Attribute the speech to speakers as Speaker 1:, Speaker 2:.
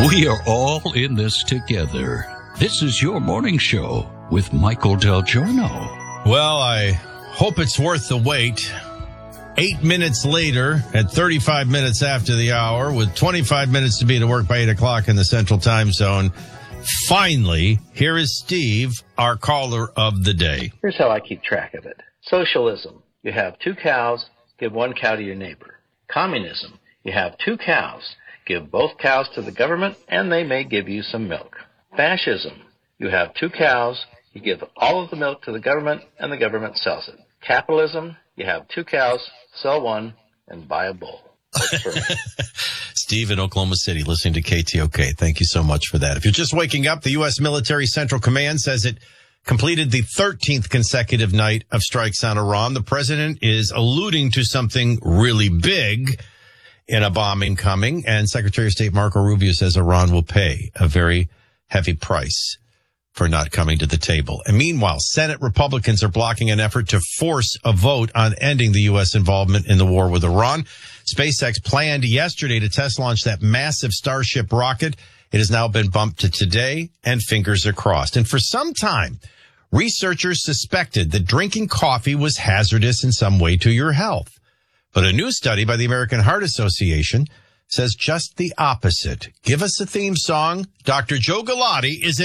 Speaker 1: We are all in this together. This is your morning show with Michael Del Giorno.
Speaker 2: Well, I hope it's worth the wait. 8 minutes later, at 35 minutes after the hour, with 25 minutes to be to work by 8 o'clock in the Central Time Zone. Finally, here is Steve, our caller of the day.
Speaker 3: Here's how I keep track of it. Socialism. You have 2 cows, give 1 cow to your neighbor. Communism. You have 2 cows. Give both cows to the government, and they may give you some milk. Fascism. You have 2 cows, you give all of the milk to the government, and the government sells it. Capitalism. You have 2 cows, sell 1, and buy a bull.
Speaker 2: Steve in Oklahoma City, listening to KTOK. Thank you so much for that. If you're just waking up, the U.S. Military Central Command says it completed the 13th consecutive night of strikes on Iran. The president is alluding to something really big in a bombing coming, and Secretary of State Marco Rubio says Iran will pay a very heavy price for not coming to the table. And meanwhile, Senate Republicans are blocking an effort to force a vote on ending the U.S. involvement in the war with Iran. SpaceX planned yesterday to test launch that massive Starship rocket. It has now been bumped to today, and fingers are crossed. And for some time, researchers suspected that drinking coffee was hazardous in some way to your health. But a new study by the American Heart Association says just the opposite. Give us a theme song. Dr. Joe Galati is in